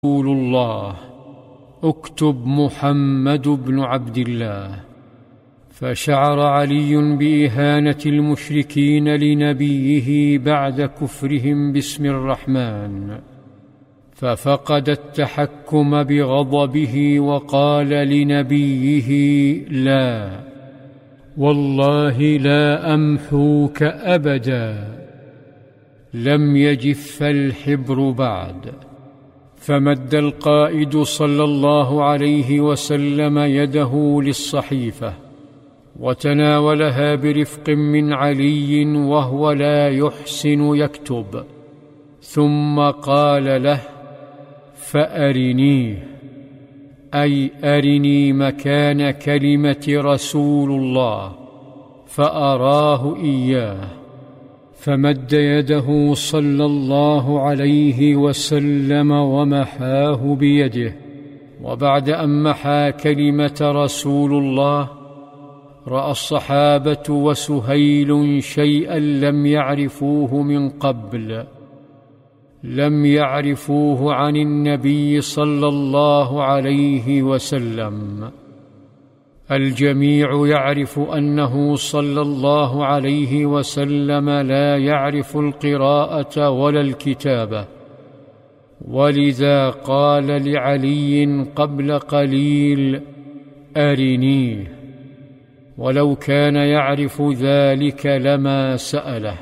الله اكتب محمد بن عبد الله. فشعر علي بإهانة المشركين لنبيه بعد كفرهم باسم الرحمن، ففقد التحكم بغضبه وقال لنبيه: لا والله لا أمحوك أبدا، لم يجف الحبر بعد. فمد القائد صلى الله عليه وسلم يده للصحيفة وتناولها برفق من علي وهو لا يحسن يكتب، ثم قال له: فأرنيه، أي أرني مكان كلمة رسول الله، فأراه إياه. فمد يده صلى الله عليه وسلم ومحاه بيده، وبعد أن محى كلمة رسول الله رأى الصحابة وسهيل شيئا لم يعرفوه من قبل، لم يعرفوه عن النبي صلى الله عليه وسلم. الجميع يعرف أنه صلى الله عليه وسلم لا يعرف القراءة ولا الكتابة، ولذا قال لعلي قبل قليل: أرنيه. ولو كان يعرف ذلك لما سأله،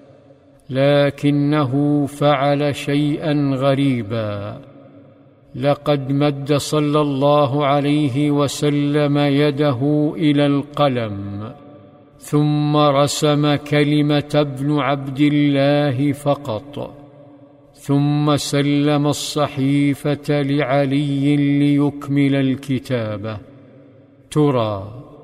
لكنه فعل شيئا غريبا. لقد مد صلى الله عليه وسلم يده إلى القلم، ثم رسم كلمة ابن عبد الله فقط، ثم سلم الصحيفة لعلي ليكمل الكتابة. ترى